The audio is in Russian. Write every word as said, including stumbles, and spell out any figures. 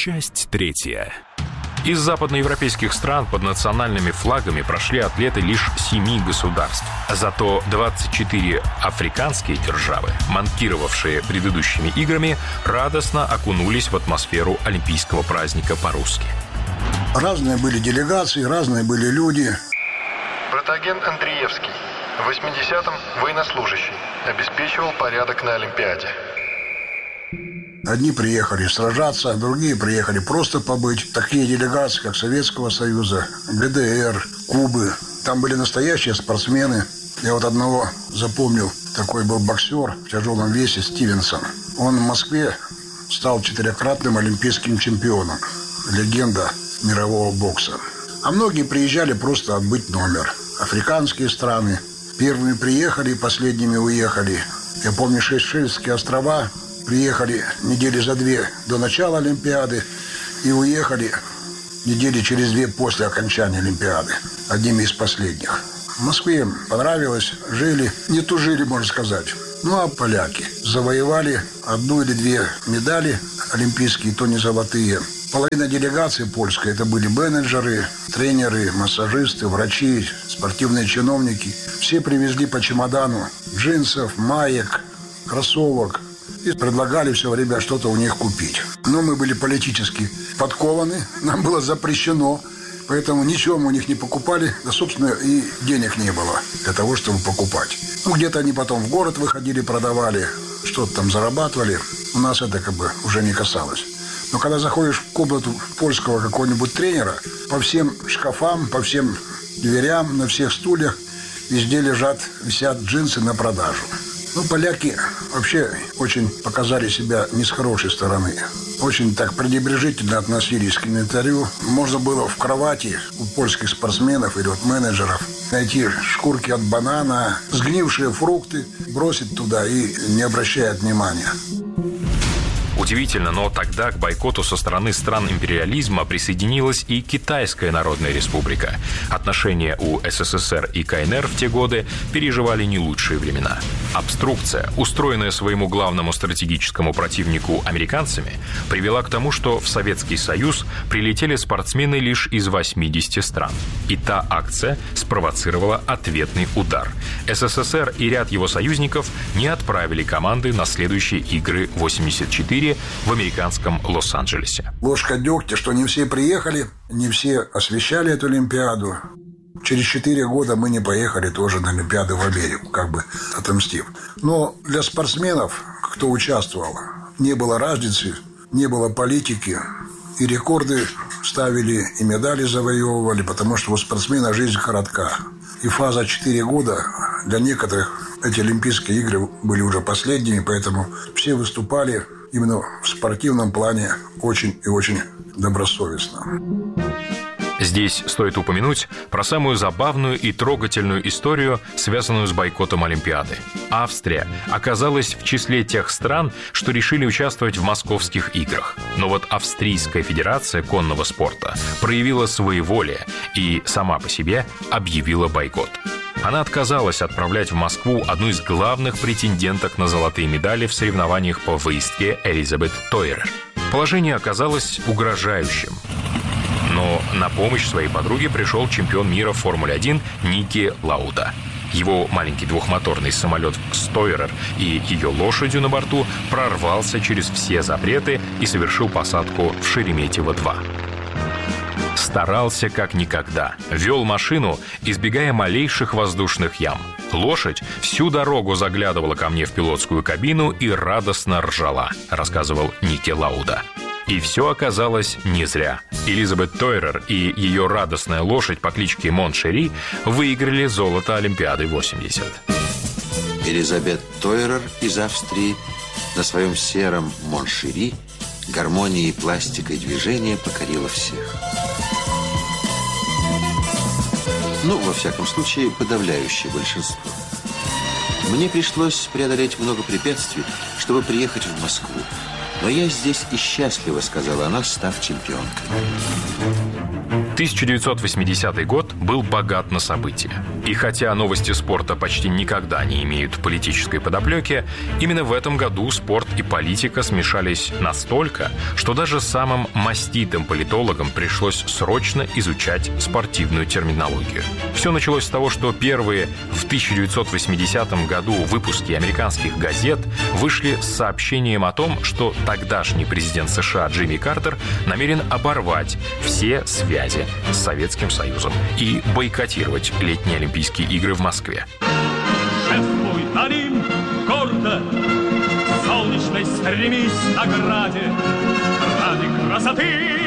Часть третья. Из западноевропейских стран под национальными флагами прошли атлеты лишь семи государств. Зато двадцать четыре африканские державы, манкировавшие предыдущими играми, радостно окунулись в атмосферу олимпийского праздника по-русски. Разные были делегации, разные были люди. Протоген Андреевский. В восьмидесятом военнослужащий. Обеспечивал порядок на Олимпиаде. Одни приехали сражаться, другие приехали просто побыть. Такие делегации, как Советского Союза, ГДР, Кубы. Там были настоящие спортсмены. Я вот одного запомнил. Такой был боксер в тяжелом весе Стивенсон. Он в Москве стал четырехкратным олимпийским чемпионом. Легенда мирового бокса. А многие приезжали просто отбыть номер. Африканские страны. Первыми приехали, последними уехали. Я помню, Сейшельские острова. Приехали недели за две до начала Олимпиады и уехали недели через две после окончания Олимпиады. Одними из последних. В Москве понравилось, жили, не тужили, можно сказать. Ну а поляки завоевали одну или две медали олимпийские, то не золотые. Половина делегации польской это были менеджеры, тренеры, массажисты, врачи, спортивные чиновники. Все привезли по чемодану джинсов, маек, кроссовок. И предлагали все время что-то у них купить. Но мы были политически подкованы, нам было запрещено, поэтому ничего мы у них не покупали, да, собственно, и денег не было для того, чтобы покупать. Ну, где-то они потом в город выходили, продавали, что-то там зарабатывали. У нас это как бы уже не касалось. Но когда заходишь в комнату польского какого-нибудь тренера, по всем шкафам, по всем дверям, на всех стульях везде лежат, висят джинсы на продажу. Ну, поляки вообще очень показали себя не с хорошей стороны. Очень так пренебрежительно относились к инвентарю. Можно было в кровати у польских спортсменов или вот менеджеров найти шкурки от банана, сгнившие фрукты, бросить туда и не обращая внимания. Удивительно, но тогда к бойкоту со стороны стран империализма присоединилась и Китайская Народная Республика. Отношения у СССР и КНР в те годы переживали не лучшие времена. Обструкция, устроенная своему главному стратегическому противнику американцами, привела к тому, что в Советский Союз прилетели спортсмены лишь из восьмидесяти стран. И та акция спровоцировала ответный удар. СССР и ряд его союзников не отправили команды на следующие игры восемьдесят четыре в американском Лос-Анджелесе. Ложка дегтя, что не все приехали, не все освещали эту Олимпиаду. Через четыре года мы не поехали тоже на Олимпиаду в Америку, как бы отомстив. Но для спортсменов, кто участвовал, не было разницы, не было политики. И рекорды ставили, и медали завоевывали, потому что у спортсмена жизнь коротка. И фаза четыре года для некоторых эти Олимпийские игры были уже последними, поэтому все выступали именно в спортивном плане очень и очень добросовестно. Здесь стоит упомянуть про самую забавную и трогательную историю, связанную с бойкотом Олимпиады. Австрия оказалась в числе тех стран, что решили участвовать в московских играх. Но вот Австрийская федерация конного спорта проявила своеволие и сама по себе объявила бойкот. Она отказалась отправлять в Москву одну из главных претенденток на золотые медали в соревнованиях по выездке Элизабет Тойрер. Положение оказалось угрожающим. Но на помощь своей подруге пришел чемпион мира в Формуле один Ники Лауда. Его маленький двухмоторный самолет «Стойрер» и ее лошадью на борту прорвался через все запреты и совершил посадку в Шереметьево-два. Старался как никогда. Вел машину, избегая малейших воздушных ям. Лошадь всю дорогу заглядывала ко мне в пилотскую кабину и радостно ржала, рассказывал Ники Лауда. И все оказалось не зря. Элизабет Тойрер и ее радостная лошадь по кличке Моншери выиграли золото Олимпиады восемьдесят. Элизабет Тойрер из Австрии на своем сером Моншери гармонией и пластикой движения покорила всех. Ну, во всяком случае, подавляющее большинство. Мне пришлось преодолеть много препятствий, чтобы приехать в Москву. Но я здесь и счастлива, сказала она, став чемпионкой. тысяча девятьсот восьмидесятый год был богат на события. И хотя новости спорта почти никогда не имеют политической подоплеки, именно в этом году спорт и политика смешались настолько, что даже самым маститым политологам пришлось срочно изучать спортивную терминологию. Все началось с того, что первые в тысяча девятьсот восьмидесятом году выпуски американских газет вышли с сообщением о том, что тогдашний президент США Джимми Картер намерен оборвать все связи с Советским Союзом и бойкотировать летние Олимпийские игры в Москве. Шествуй за ним гордо, солнечной стремись награде, ради красоты